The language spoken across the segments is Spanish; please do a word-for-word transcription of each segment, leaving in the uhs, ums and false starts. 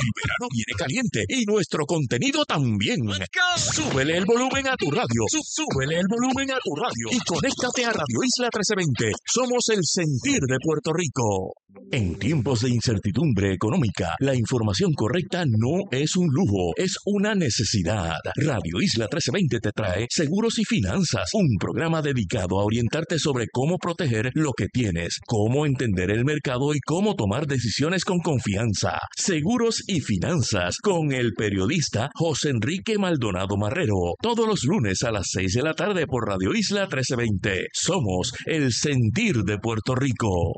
El verano viene caliente y nuestro contenido también. Súbele el volumen a tu radio. Súbele el volumen a tu radio. Y conéctate a Radio Isla trece veinte. Somos el sentir de Puerto Rico. En tiempos de incertidumbre económica, la información correcta no es un lujo, es una necesidad. Radio Isla trece veinte te trae Seguros y Finanzas, un programa dedicado a orientarte sobre cómo proteger lo que tienes, cómo entender el mercado y cómo tomar decisiones con confianza. Seguros y Finanzas con el periodista José Enrique Maldonado Marrero, todos los lunes a las seis de la tarde por Radio Isla trece veinte. Somos el sentir de Puerto Rico.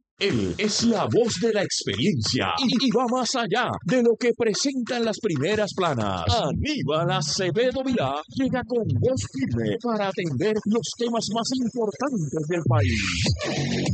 Él es la voz de la experiencia y, y va más allá de lo que presentan las primeras planas. Aníbal Acevedo Vilá llega con voz firme para atender los temas más importantes del país.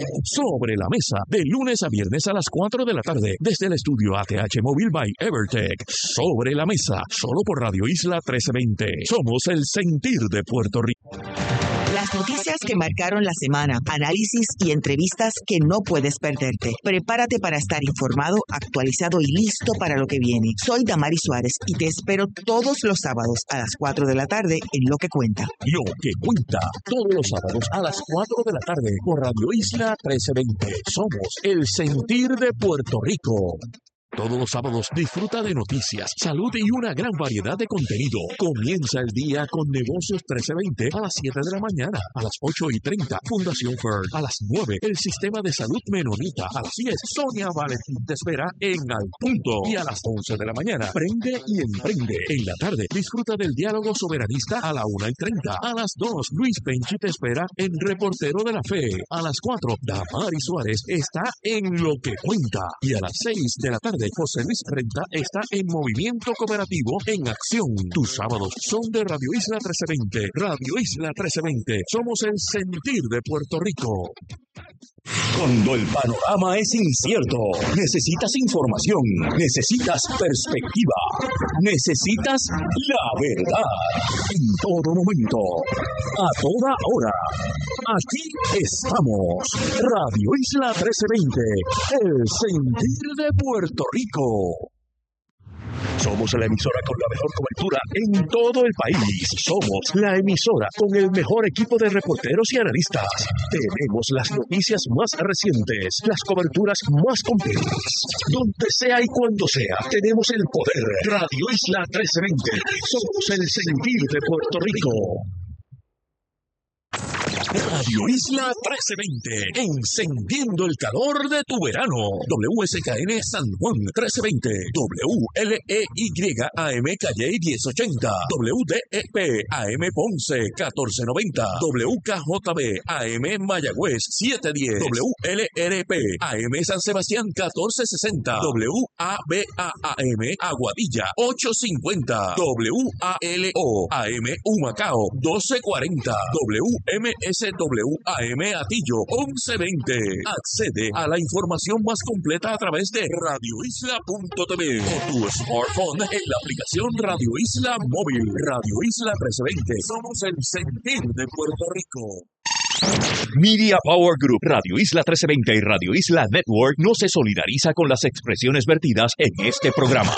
Sobre la mesa, de lunes a viernes a las cuatro de la tarde, desde el estudio A T H Móvil by Evertech. Sobre la mesa, solo por Radio Isla trece veinte. Somos el sentir de Puerto Rico. Las noticias que marcaron la semana, análisis y entrevistas que no puedes perderte. Prepárate para estar informado, actualizado y listo para lo que viene. Soy Damari Suárez y te espero todos los sábados a las cuatro de la tarde en Lo que Cuenta. Lo que Cuenta, todos los sábados a las cuatro de la tarde por Radio Isla trece veinte. Somos el sentir de Puerto Rico. Todos los sábados disfruta de noticias, salud y una gran variedad de contenido. Comienza el día con Negocios trece veinte a las siete de la mañana. A las ocho y treinta, Fundación Ferd. A las nueve, el Sistema de Salud Menonita. A las diez, Sonia Valentín te espera en Al Punto. Y a las once de la mañana, Prende y Emprende. En la tarde, disfruta del Diálogo Soberanista a la una y treinta. A las dos, Luis Penchi te espera en Reportero de la Fe. A las cuatro, Damari Suárez está en Lo que Cuenta. Y a las seis de la tarde, José Luis Renta está en Movimiento Cooperativo en Acción. Tus sábados son de Radio Isla trece veinte. Radio Isla trece veinte. Somos el sentir de Puerto Rico. Cuando el panorama es incierto, necesitas información, necesitas perspectiva, necesitas la verdad. En todo momento, a toda hora. Aquí estamos. Radio Isla trece veinte, el sentir de Puerto Rico. Somos la emisora con la mejor cobertura en todo el país. Somos la emisora con el mejor equipo de reporteros y analistas. Tenemos las noticias más recientes, las coberturas más completas. Donde sea y cuando sea, tenemos el poder. Radio Isla trece veinte. Somos el sentir de Puerto Rico. Radio Isla trece veinte, encendiendo el calor de tu verano. W S K N San Juan trece veinte, W L E Y A M Calle diez ochenta, W D E P A M Ponce catorce noventa, W K J B A M Mayagüez setecientos diez, W L R P A M San Sebastián catorce sesenta, W A B A A M Aguadilla ochocientos cincuenta, W A L O A M Humacao doce cuarenta, W M S W A M Atillo once veinte. Accede a la información más completa a través de radio isla punto t v o tu smartphone en la aplicación Radio Isla Móvil. Radio Isla trece veinte. Somos el sentir de Puerto Rico. Media Power Group, Radio Isla trece veinte y Radio Isla Network no se solidariza con las expresiones vertidas en este programa.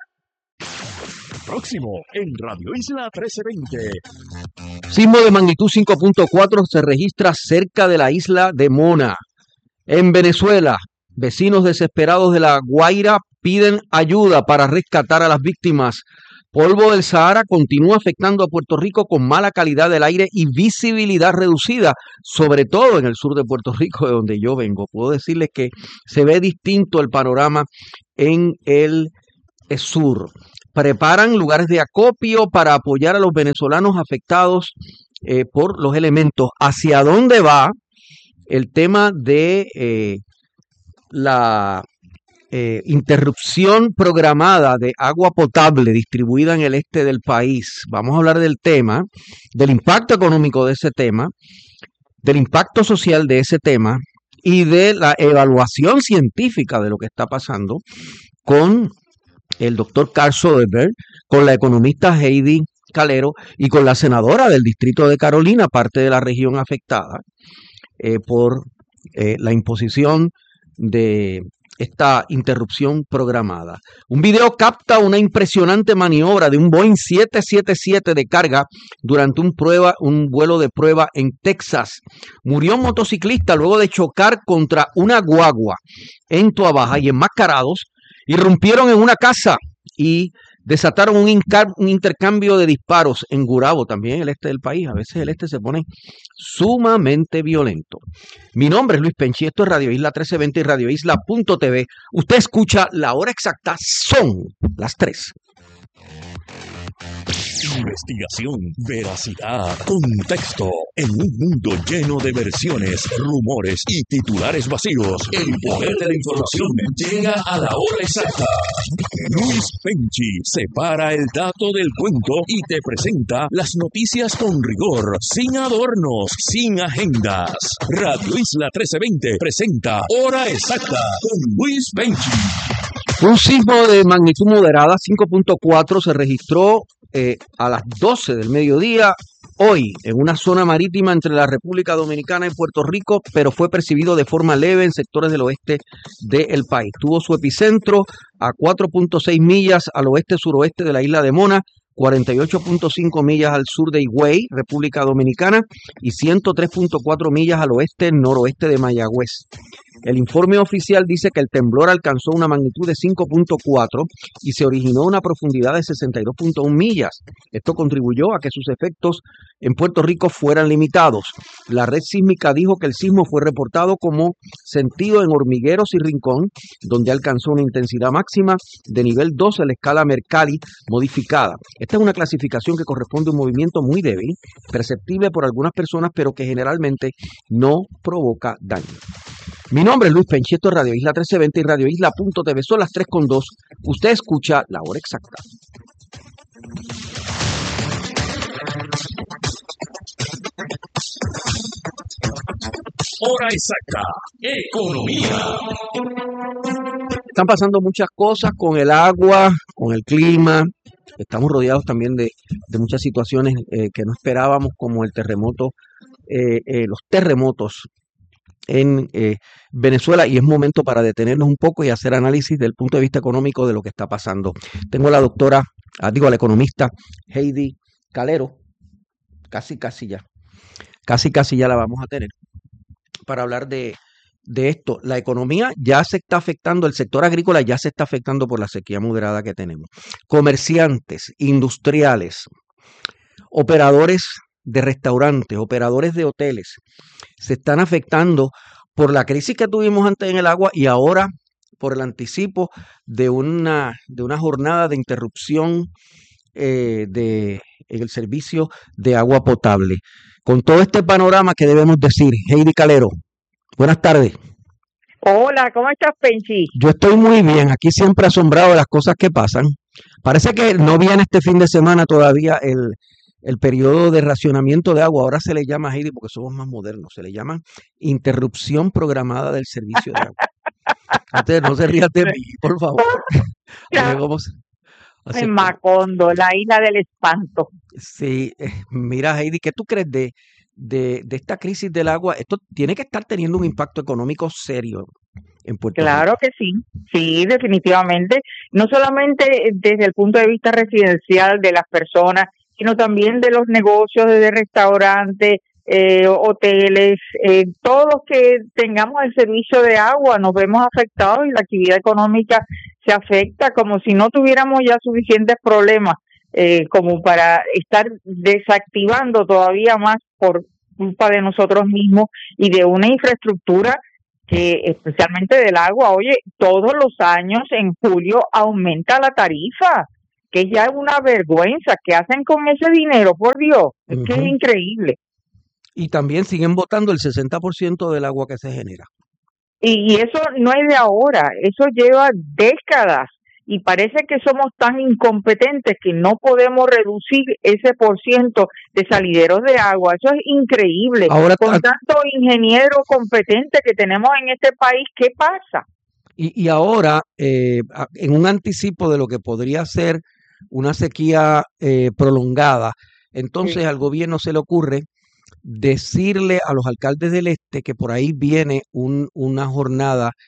Próximo en Radio Isla trece veinte. Sismo de magnitud cinco punto cuatro se registra cerca de la isla de Mona. En Venezuela, vecinos desesperados de La Guaira piden ayuda para rescatar a las víctimas. Polvo del Sahara continúa afectando a Puerto Rico con mala calidad del aire y visibilidad reducida, sobre todo en el sur de Puerto Rico, de donde yo vengo. Puedo decirles que se ve distinto el panorama en el sur. Preparan lugares de acopio para apoyar a los venezolanos afectados eh, por los elementos. ¿Hacia dónde va el tema de eh, la eh, interrupción programada de agua potable distribuida en el este del país? Vamos a hablar del tema, del impacto económico de ese tema, del impacto social de ese tema y de la evaluación científica de lo que está pasando con el doctor Carl Soderberg, con la economista Heidi Calero y con la senadora del distrito de Carolina, parte de la región afectada eh, por eh, la imposición de esta interrupción programada. Un video capta una impresionante maniobra de un Boeing siete siete siete de carga durante un, prueba, un vuelo de prueba en Texas. Murió un motociclista luego de chocar contra una guagua en Toa Baja y enmascarados irrumpieron en una casa y desataron un, un intercambio de disparos en Gurabo, también el este del país. A veces el este se pone sumamente violento. Mi nombre es Luis Penchi, esto es Radio Isla trece veinte y Radio Isla punto t v. Usted escucha la hora exacta, son las tres. Investigación, veracidad, contexto. En un mundo lleno de versiones, rumores y titulares vacíos, el poder de la información llega a la hora exacta. Luis Penchi separa el dato del cuento y te presenta las noticias con rigor, sin adornos, sin agendas. Radio Isla trece veinte presenta Hora Exacta con Luis Penchi. Un sismo de magnitud moderada, cinco punto cuatro, se registró eh, a las doce del mediodía hoy en una zona marítima entre la República Dominicana y Puerto Rico, pero fue percibido de forma leve en sectores del oeste del país. Tuvo su epicentro a cuatro punto seis millas al oeste-suroeste de la isla de Mona, cuarenta y ocho punto cinco millas al sur de Higüey, República Dominicana, y ciento tres punto cuatro millas al oeste-noroeste de Mayagüez. El informe oficial dice que el temblor alcanzó una magnitud de cinco punto cuatro y se originó a una profundidad de sesenta y dos punto uno millas. Esto contribuyó a que sus efectos en Puerto Rico fueran limitados. La red sísmica dijo que el sismo fue reportado como sentido en Hormigueros y Rincón, donde alcanzó una intensidad máxima de nivel dos en la escala Mercalli modificada. Esta es una clasificación que corresponde a un movimiento muy débil, perceptible por algunas personas, pero que generalmente no provoca daño. Mi nombre es Luis Penchi, esto es Radio Isla trece veinte y Radio Isla punto t v. Son las tres con dos. Usted escucha la hora exacta. Hora Exacta, economía. Están pasando muchas cosas con el agua, con el clima. Estamos rodeados también de, de muchas situaciones eh, que no esperábamos, como el terremoto, eh, eh, los terremotos en eh, Venezuela, y es momento para detenernos un poco y hacer análisis del punto de vista económico de lo que está pasando. Tengo a la doctora, ah, digo a la economista Heidi Calero, casi casi ya, casi casi ya la vamos a tener para hablar de, de esto. La economía ya se está afectando, el sector agrícola ya se está afectando por la sequía moderada que tenemos. Comerciantes, industriales, operadores de restaurantes, operadores de hoteles, se están afectando por la crisis que tuvimos antes en el agua y ahora por el anticipo de una, de una jornada de interrupción eh, de, en el servicio de agua potable. Con todo este panorama, ¿qué debemos decir? Heidi Calero, buenas tardes. Hola, ¿cómo estás, Penchi? Yo estoy muy bien, aquí siempre asombrado de las cosas que pasan. Parece que no viene este fin de semana todavía el... el periodo de racionamiento de agua. Ahora se le llama, Heidi, porque somos más modernos, se le llama interrupción programada del servicio de agua. Antes, no se rías de mí, por favor. En Macondo, la isla del espanto. Sí, eh, mira, Heidi, ¿qué tú crees de, de, de esta crisis del agua? Esto tiene que estar teniendo un impacto económico serio en Puerto Rico. Claro que sí, sí, definitivamente. No solamente desde el punto de vista residencial de las personas, sino también de los negocios, de restaurantes, eh, hoteles, eh, todos los que tengamos el servicio de agua nos vemos afectados y la actividad económica se afecta como si no tuviéramos ya suficientes problemas eh, como para estar desactivando todavía más por culpa de nosotros mismos y de una infraestructura que especialmente del agua, oye, todos los años en julio aumenta la tarifa, que ya es una vergüenza. ¿Qué hacen con ese dinero? Por Dios, es uh-huh. que es increíble. Y también siguen botando el sesenta por ciento del agua que se genera. Y, y eso no es de ahora, eso lleva décadas. Y parece que somos tan incompetentes que no podemos reducir ese por ciento de salideros de agua. Eso es increíble. Ahora, con tanto ingeniero competente que tenemos en este país, ¿qué pasa? Y, y ahora, eh, en un anticipo de lo que podría ser una sequía eh, prolongada, entonces sí. Al gobierno se le ocurre decirle a los alcaldes del este que por ahí viene un, una jornada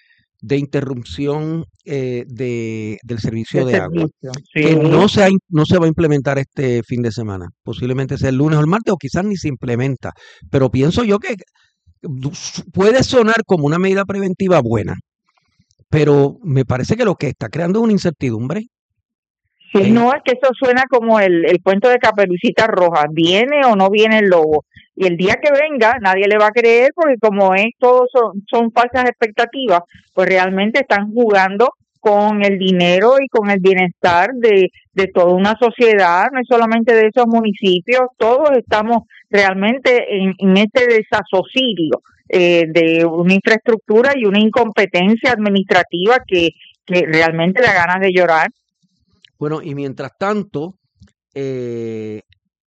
de interrupción eh, de, del servicio El de agua, servicio, sí. que no se, ha, no se va a implementar este fin de semana. Posiblemente sea el lunes o el martes, o quizás ni se implementa. Pero pienso yo que puede sonar como una medida preventiva buena, pero me parece que lo que está creando es una incertidumbre. Sí, Eh, no, es que eso suena como el, el cuento de Caperucita Roja, ¿viene o no viene el lobo? Y el día que venga nadie le va a creer, porque como es todo son, son falsas expectativas, pues realmente están jugando con el dinero y con el bienestar de, de toda una sociedad, no es solamente de esos municipios, todos estamos realmente en, en este desasosirio eh, de una infraestructura y una incompetencia administrativa que, que realmente da ganas de llorar. Bueno, y mientras tanto, eh,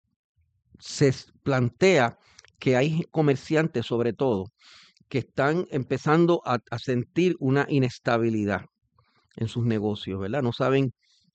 se plantea que hay comerciantes, sobre todo, que están empezando a, a sentir una inestabilidad en sus negocios, ¿verdad? No saben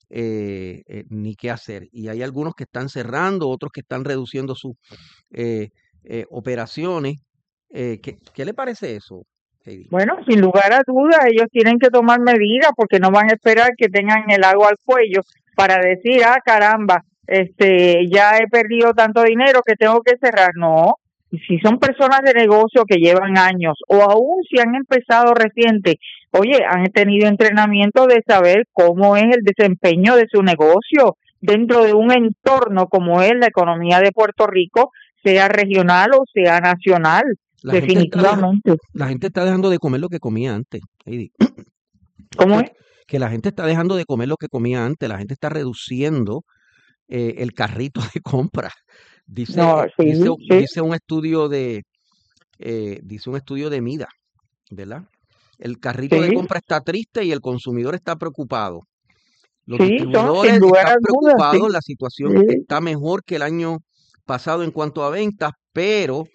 eh, eh, ni qué hacer. Y hay algunos que están cerrando, otros que están reduciendo sus eh, eh, operaciones. Eh, ¿qué, ¿Qué le parece eso, Heidi? Bueno, sin lugar a dudas, ellos tienen que tomar medidas porque no van a esperar que tengan el agua al cuello para decir, ah, caramba, este, ya he perdido tanto dinero que tengo que cerrar. No, si son personas de negocio que llevan años o aún si han empezado reciente, oye, han tenido entrenamiento de saber cómo es el desempeño de su negocio dentro de un entorno como es la economía de Puerto Rico, sea regional o sea nacional. La gente está Definitivamente. dejando, la gente está dejando de comer lo que comía antes, Heidi. ¿Cómo es? Que la gente está dejando de comer lo que comía antes, la gente está reduciendo eh, el carrito de compra. Dice, No, sí, dice, sí. dice un estudio de eh, dice un estudio de Mida, ¿verdad? El carrito de Sí, compra está triste y el consumidor está preocupado. Los sí, son distribuidores sin lugar están a dudas, sí. preocupados, la situación Sí. está mejor que el año pasado en cuanto a ventas, pero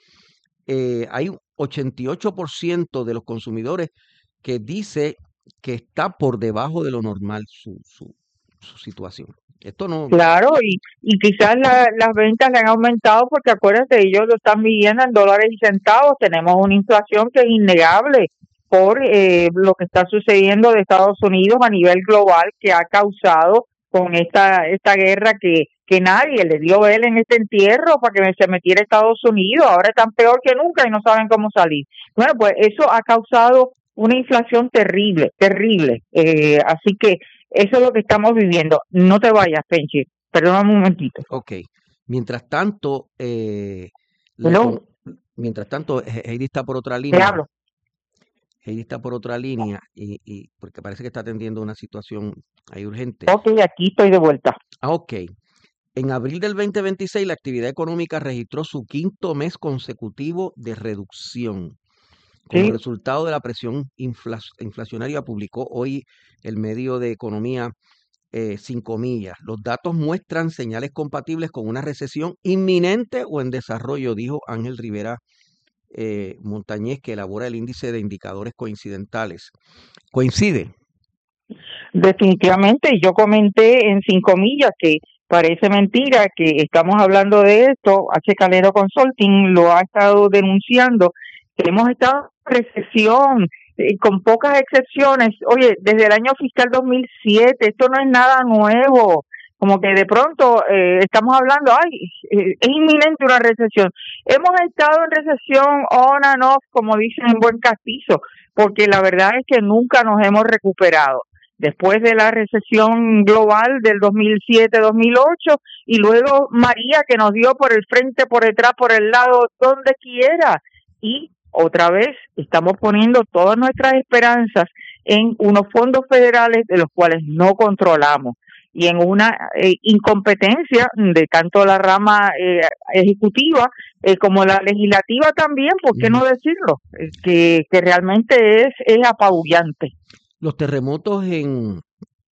eh, hay ochenta y ocho por ciento de los consumidores que dice que está por debajo de lo normal su, su, su situación. Esto no... Claro, y, y quizás la, las ventas le han aumentado porque acuérdate, ellos lo están midiendo en dólares y centavos. Tenemos una inflación que es innegable por eh, lo que está sucediendo de Estados Unidos a nivel global, que ha causado con esta esta guerra que, que nadie le dio vela en este entierro para que se metiera Estados Unidos. Ahora están peor que nunca y no saben cómo salir. Bueno, pues eso ha causado una inflación terrible, terrible. Eh, así que eso es lo que estamos viviendo. No te vayas, Penchi. Perdóname un momentito. Ok. Mientras tanto, eh, la Hello. econ- mientras tanto, He- Heidi está por otra Te línea. hablo. Heidi está por otra línea y, y porque parece que está atendiendo una situación ahí urgente. Ok, aquí estoy de vuelta. Ah, ok. En abril del veinte veintiséis, la actividad económica registró su quinto mes consecutivo de reducción. Como Sí, resultado de la presión infla- inflacionaria, publicó hoy el medio de economía eh, sin comillas. Los datos muestran señales compatibles con una recesión inminente o en desarrollo, dijo Ángel Rivera eh, Montañez, que elabora el índice de indicadores coincidentales. ¿Coincide? definitivamente. Yo comenté en cinco millas que parece mentira que estamos hablando de esto. H. Calero Consulting lo ha estado denunciando. Que hemos estado en recesión, eh, con pocas excepciones. Oye, desde el año fiscal dos mil siete, esto no es nada nuevo. Como que de pronto eh, estamos hablando, ay, eh, es inminente una recesión. Hemos estado en recesión on and off, como dicen en buen castizo, porque la verdad es que nunca nos hemos recuperado. Después de la recesión global del dos mil siete dos mil ocho y luego María, que nos dio por el frente, por detrás, por el lado, donde quiera. Y otra vez estamos poniendo todas nuestras esperanzas en unos fondos federales de los cuales no controlamos y en una eh, incompetencia de tanto la rama eh, ejecutiva eh, como la legislativa también, ¿por qué no decirlo? Eh, que, que realmente es, es apabullante. Los terremotos en,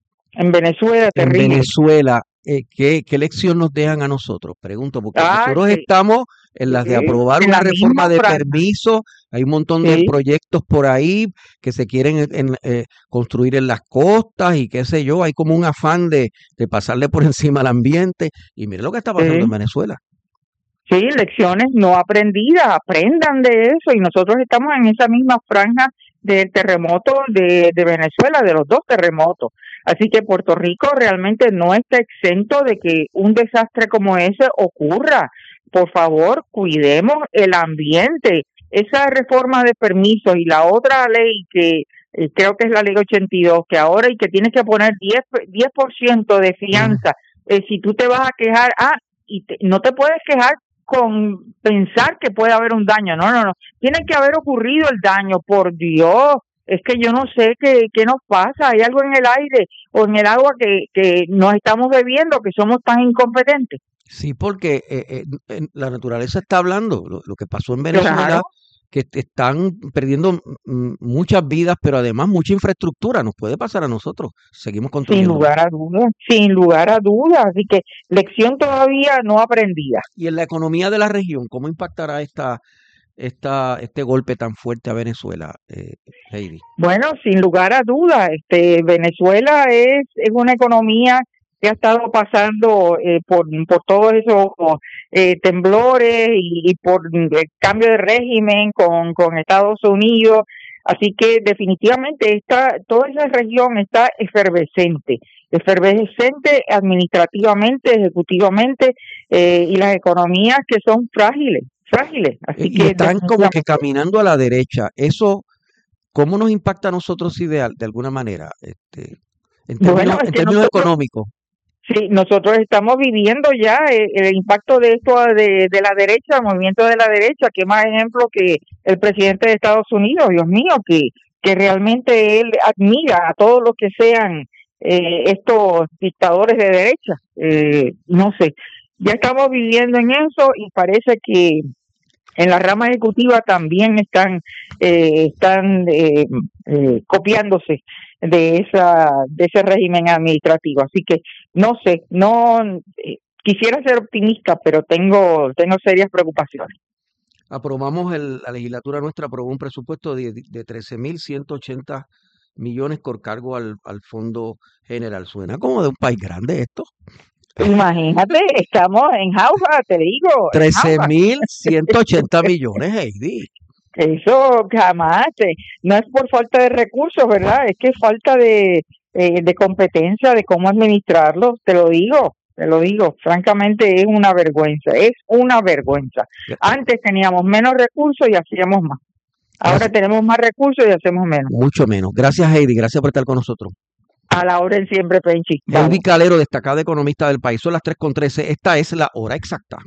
En Venezuela, en terrible. Venezuela, eh, ¿qué, qué lección nos dejan a nosotros? Pregunto, porque Ay, nosotros sí, estamos en las de sí, aprobar en una la reforma misma de franja. permiso, hay un montón de Sí, proyectos por ahí que se quieren en- en, eh, construir en las costas y qué sé yo, hay como un afán de, de pasarle por encima al ambiente y mire lo que está pasando en sí. Venezuela. Sí, lecciones no aprendidas, aprendan de eso y nosotros estamos en esa misma franja del terremoto de, de Venezuela, de los dos terremotos. Así que Puerto Rico realmente no está exento de que un desastre como ese ocurra. Por favor, cuidemos el ambiente. Esa reforma de permisos y la otra ley que eh, creo que es la ley ochenta y dos, que ahora y que tienes que poner diez por ciento de fianza, eh, si tú te vas a quejar, ah, y te, no te puedes quejar con pensar que puede haber un daño. No, no, no. Tiene que haber ocurrido el daño, por Dios. Es que yo no sé qué, qué nos pasa. Hay algo en el aire o en el agua que, que nos estamos bebiendo, que somos tan incompetentes. Sí, porque eh, eh, la naturaleza está hablando. Lo, lo que pasó en Venezuela, claro, que están perdiendo mm, muchas vidas, pero además mucha infraestructura. Nos puede pasar a nosotros. Seguimos construyendo. Sin lugar a dudas, sin lugar a dudas. Así que lección todavía no aprendida. Y en la economía de la región, ¿cómo impactará esta, esta, este golpe tan fuerte a Venezuela, eh, Heidi? Bueno, sin lugar a dudas, este, Venezuela es, es una economía que ha estado pasando eh, por, por todos esos eh, temblores y, y por el cambio de régimen con, con Estados Unidos. Así que definitivamente esta, toda esa región está efervescente, efervescente administrativamente, ejecutivamente, eh, y las economías que son frágiles, frágiles. Así y que están como que caminando a la derecha. Eso, ¿cómo nos impacta a nosotros ideal, de alguna manera, este, en términos, bueno, es en que términos nosotros, económicos? Sí, nosotros estamos viviendo ya el, el impacto de esto de, de la derecha, el movimiento de la derecha, que más ejemplo que el presidente de Estados Unidos, Dios mío, que, que realmente él admira a todos los que sean eh, estos dictadores de derecha. Eh, no sé, ya estamos viviendo en eso y parece que en la rama ejecutiva también están eh, están eh, eh, copiándose de esa de ese régimen administrativo. Así que no sé, no eh, quisiera ser optimista, pero tengo tengo serias preocupaciones. Aprobamos el, la legislatura nuestra aprobó un presupuesto de, de trece mil ciento ochenta millones con cargo al, al Fondo General. Suena como de un país grande esto. Imagínate, estamos en jauja, te digo. trece mil ciento ochenta millones, Heidi. Eso jamás, no es por falta de recursos, ¿verdad? Es que es falta de, eh, de competencia, de cómo administrarlo, te lo digo, te lo digo, francamente es una vergüenza, es una vergüenza. Antes teníamos menos recursos y hacíamos más. Ahora gracias. Tenemos más recursos y hacemos menos. Mucho menos. Gracias, Heidi, gracias por estar con nosotros. A la orden siempre, Penchi. Heidi Calero, destacada economista del país. Son las tres con trece. Esta es la hora exacta.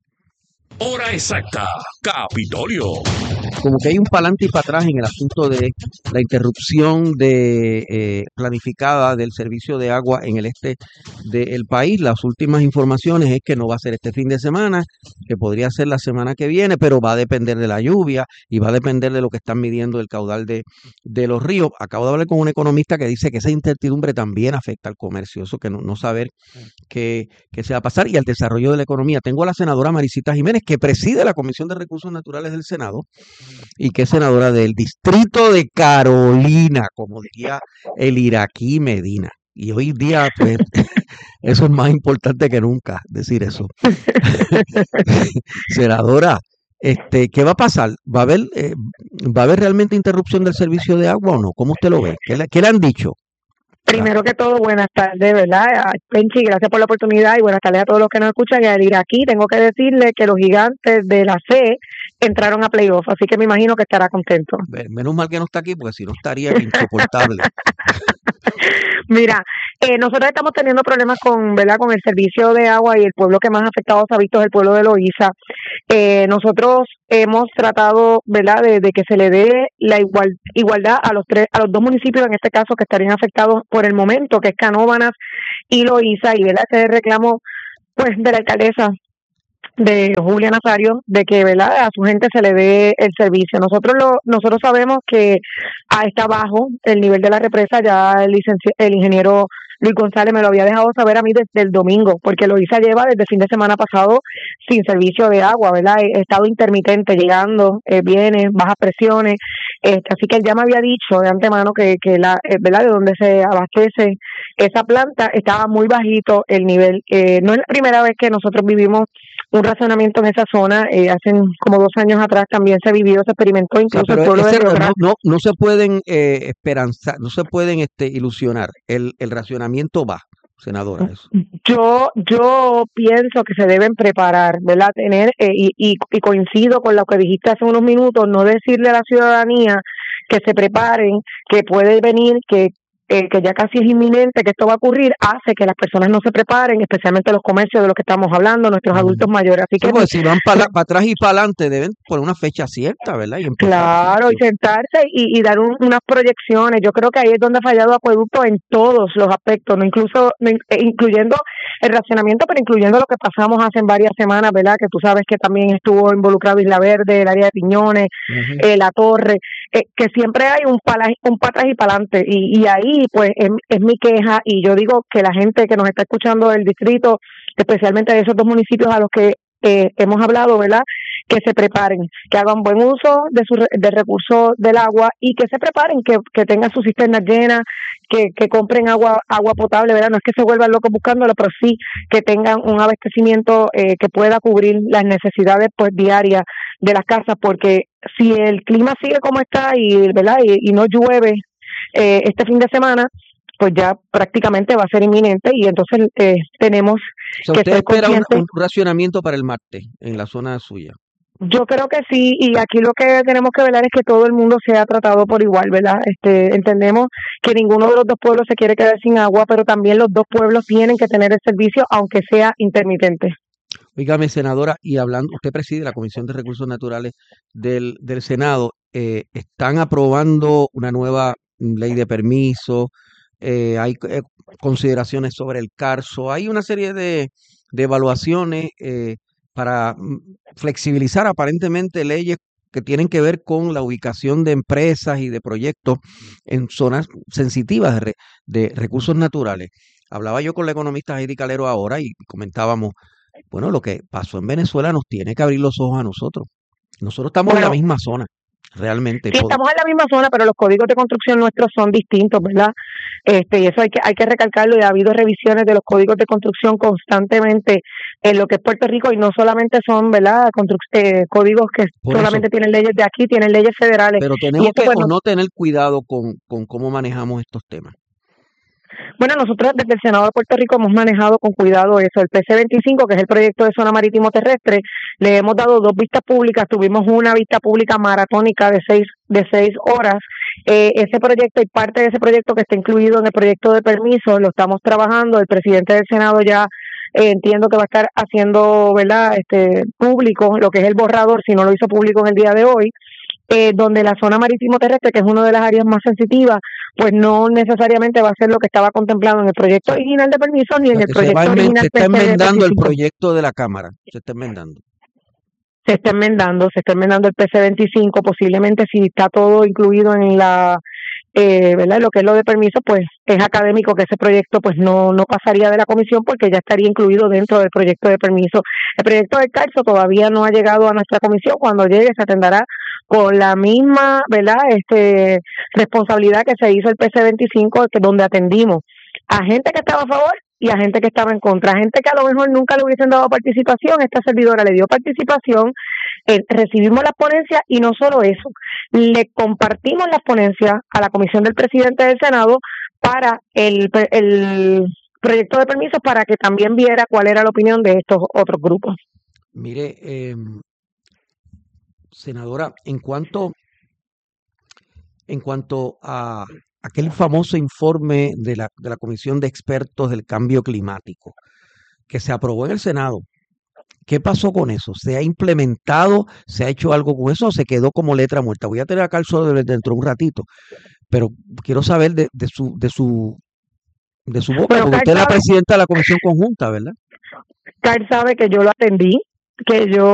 Hora exacta, Capitolio. Como que hay un pa'lante y para atrás en el asunto de la interrupción de eh, planificada del servicio de agua en el este del país. Las últimas informaciones es que no va a ser este fin de semana, que podría ser la semana que viene, pero va a depender de la lluvia y va a depender de lo que están midiendo el caudal de, de los ríos. Acabo de hablar con un economista que dice que esa incertidumbre también afecta al comercio, eso que no, no saber qué, qué se va a pasar, y al desarrollo de la economía. Tengo a la senadora Maricita Jiménez, que preside la Comisión de Recursos Naturales del Senado y que es senadora del Distrito de Carolina, como diría el iraquí Medina. Y hoy día, pues, eso es más importante que nunca, decir eso. Senadora, este, ¿qué va a pasar? ¿Va a haber, eh, va a haber realmente interrupción del servicio de agua o no? ¿Cómo usted lo ve? ¿Qué le, qué le han dicho? Primero que todo, buenas tardes, ¿verdad? Penchi, gracias por la oportunidad y buenas tardes a todos los que nos escuchan. Y al ir aquí, tengo que decirle que los gigantes de la C entraron a playoff, así que me imagino que estará contento. Menos mal que no está aquí, porque si no estaría insoportable. Mira, eh, nosotros estamos teniendo problemas con, ¿verdad?, con el servicio de agua, y el pueblo que más afectado se ha visto es el pueblo de Loíza. Eh, nosotros hemos tratado, ¿verdad?, de, de que se le dé la igual, igualdad a los tres, a los dos municipios en este caso que estarían afectados por el momento, que es Canóvanas y Loíza, y ¿verdad?, ese reclamo, pues, de la alcaldesa de Julia Nazario, de que, ¿verdad?, a su gente se le dé el servicio. Nosotros lo, nosotros sabemos que ah, está bajo el nivel de la represa. Ya el, licenci- el ingeniero Luis González me lo había dejado saber a mí desde el domingo, porque Loíza lleva desde el fin de semana pasado sin servicio de agua, ¿verdad? He estado intermitente, llegando, eh, viene, bajas presiones, este, así que él ya me había dicho de antemano que, que la, eh, ¿verdad?, de donde se abastece esa planta estaba muy bajito el nivel. Eh, no es la primera vez que nosotros vivimos un racionamiento en esa zona. Eh, hace como dos años atrás también se vivió, se experimentó, incluso O sea, el pero pueblo de ese, Río no, Grande. no, no se pueden eh, esperanzar, no se pueden este, ilusionar. El, el racionamiento va, senadora, eso. Yo, yo pienso que se deben preparar, ¿verdad? Tener, eh, y, y, y coincido con lo que dijiste hace unos minutos, no decirle a la ciudadanía que se preparen, que puede venir, que eh, que ya casi es inminente que esto va a ocurrir, hace que las personas no se preparen, especialmente los comercios de los que estamos hablando, nuestros adultos mayores. Así Sí, que porque si van para atrás y para adelante, deben poner una fecha cierta, ¿verdad? Y empezar. claro, y sentarse y, y dar un, unas proyecciones. Yo creo que ahí es donde ha fallado Acueducto en todos los aspectos, no incluso no, incluyendo el racionamiento, pero incluyendo lo que pasamos hace varias semanas, ¿verdad? Que tú sabes que también estuvo involucrado Isla Verde, el área de Piñones, uh-huh. eh, La Torre, eh, que siempre hay un, pala, un para atrás y para adelante. Y, y ahí, pues, es, es mi queja, y yo digo que la gente que nos está escuchando del distrito, especialmente de esos dos municipios a los que eh, hemos hablado, ¿verdad?, que se preparen, que hagan buen uso de su del recurso del agua y que se preparen, que, que tengan sus cisternas llenas, que, que compren agua agua potable, ¿verdad? No es que se vuelvan locos buscándolo, pero sí que tengan un abastecimiento eh, que pueda cubrir las necesidades pues diarias de las casas, porque si el clima sigue como está y, ¿verdad?, y, y no llueve eh, este fin de semana, pues ya prácticamente va a ser inminente, y entonces eh, tenemos o sea, que usted ser espera un, conscientes. un racionamiento para el martes en la zona suya. Yo creo que sí, y aquí lo que tenemos que velar es que todo el mundo sea tratado por igual, ¿verdad? Este, entendemos que ninguno de los dos pueblos se quiere quedar sin agua, pero también los dos pueblos tienen que tener el servicio, aunque sea intermitente. Dígame, senadora, y hablando, usted preside la Comisión de Recursos Naturales del, del Senado, eh, están aprobando una nueva ley de permiso, eh, hay eh, consideraciones sobre el CARSO, hay una serie de, de evaluaciones eh, para flexibilizar aparentemente leyes que tienen que ver con la ubicación de empresas y de proyectos en zonas sensitivas de, re, de recursos naturales. Hablaba yo con la economista Heidi Calero ahora y comentábamos, bueno, lo que pasó en Venezuela nos tiene que abrir los ojos a nosotros. Nosotros estamos bueno, en la misma zona, realmente. Sí, estamos en la misma zona, pero los códigos de construcción nuestros son distintos, ¿verdad? Este, y eso hay que hay que recalcarlo, y ha habido revisiones de los códigos de construcción constantemente en lo que es Puerto Rico, y no solamente son, ¿verdad?, Constru eh, códigos que Por solamente eso. tienen leyes de aquí, tienen leyes federales. Pero tenemos que pues, o no tener cuidado con, con cómo manejamos estos temas. Bueno, nosotros desde el Senado de Puerto Rico hemos manejado con cuidado eso. El P C veinticinco, que es el proyecto de zona marítimo terrestre, le hemos dado dos vistas públicas. Tuvimos una vista pública maratónica de seis de seis horas. Eh, ese proyecto y parte de ese proyecto que está incluido en el proyecto de permiso lo estamos trabajando. El presidente del Senado ya eh, entiendo que va a estar haciendo, ¿verdad?, este público lo que es el borrador, si no lo hizo público en el día de hoy. Eh, donde la zona marítimo terrestre, que es una de las áreas más sensitivas, pues no necesariamente va a ser lo que estaba contemplado en el proyecto original de permiso ni en el proyecto se original. Se está enmendando el proyecto de la Cámara, se está enmendando. Se está enmendando, se está enmendando el P C veinticinco, posiblemente si está todo incluido en la, eh, ¿verdad?, lo que es lo de permiso, pues es académico que ese proyecto pues no no pasaría de la comisión porque ya estaría incluido dentro del proyecto de permiso. El proyecto del CARSO todavía no ha llegado a nuestra comisión. Cuando llegue se atenderá con la misma, ¿verdad?, este responsabilidad que se hizo el P C veinticinco, que donde atendimos a gente que estaba a favor y a gente que estaba en contra, a gente que a lo mejor nunca le hubiesen dado participación. Esta servidora le dio participación, eh, recibimos las ponencias, y no solo eso, le compartimos las ponencias a la comisión del presidente del Senado para el, el proyecto de permiso, para que también viera cuál era la opinión de estos otros grupos. Mire, eh, senadora, en cuanto, en cuanto a aquel famoso informe de la, de la Comisión de Expertos del Cambio Climático que se aprobó en el Senado, ¿qué pasó con eso? ¿Se ha implementado? ¿Se ha hecho algo con eso? ¿O se quedó como letra muerta? Voy a tener acá el solo dentro de un ratito, pero quiero saber de, de su de su de su boca, porque usted es la presidenta de la Comisión Conjunta, ¿verdad? Carl sabe que yo lo atendí, que yo